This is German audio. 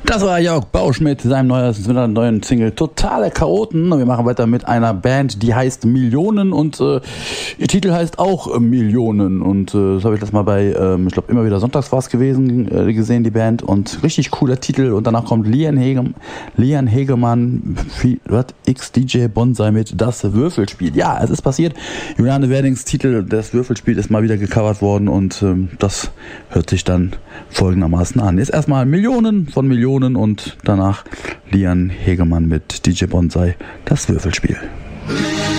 Das war Jörg Bausch mit seinem neuen Single Totale Chaoten. Wir machen weiter mit einer Band, die heißt Millionen und ihr Titel heißt auch Millionen. Und das habe ich das mal bei, ich glaube immer wieder sonntags war es gewesen, gesehen, die Band. Und richtig cooler Titel. Und danach kommt Lian Hegemann, X DJ Bonsai mit Das Würfelspiel. Ja, es ist passiert. Juliane Werdings Titel, das Würfelspiel, ist mal wieder gecovert worden und das hört sich dann folgendermaßen an. Ist erstmal Millionen von Millionen und danach Lian Hegemann mit DJ Bonsai, Das Würfelspiel.